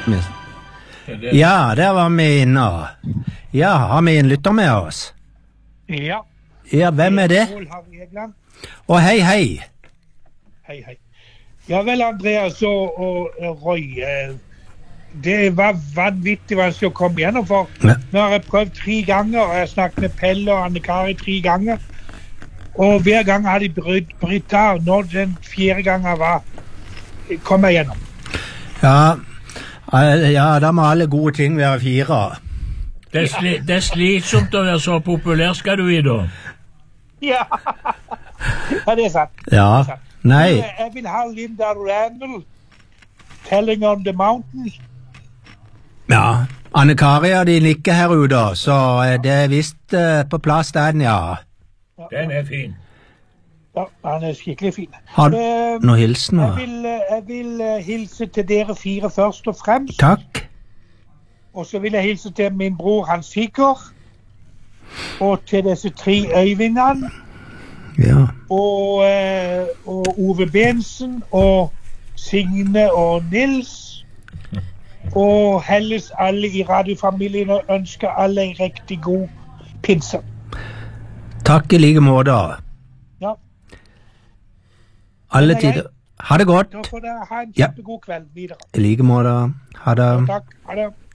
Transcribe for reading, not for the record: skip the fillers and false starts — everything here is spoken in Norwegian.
Ja, der var vi inne. Ja, har vi en lytter med oss? Ja. Ja, hvem er det? Pål Harry Egeland. Å, hei, hei. Hei, hei. Ja vel, Andreas og Roy. Det var vanvittig vanskelig å komme gjennom, for Ja. nå har jeg prøvd 3 ganger, og jeg har snakket med Pelle og Anne-Kari 3 ganger, og hver gang har de brytt av. Når den 4. gangen kom jeg gjennom. Ja, da må alle gode ting være 4. Det er slitsomt å være så populær, skal du i da. Ja, ja det er sant. Ja, nei. Jeg vil ha Linda Randall, Telling on the Mountain. Ja, Anne-Kari og de nikker her ute, så det er visst på plass den, ja. Den er fin. Ja, han er skikkelig fin. Har du noe hilsen? Jeg vil hilse til dere 4 først og fremst. Takk. Og så vil jeg hilse til min bror Hans Sigurd. Og til disse 3 øyvingene. Ja. Og Ove Bensen og Signe og Nils. Og helles alle i radiofamilien og ønsker alle en riktig god pinse. Takk i like måte. Ja. Alle tider. Ha det godt. Da får dere ha en Ja. kjempegod kveld videre. I like måte. Ha det. Takk. Ha det.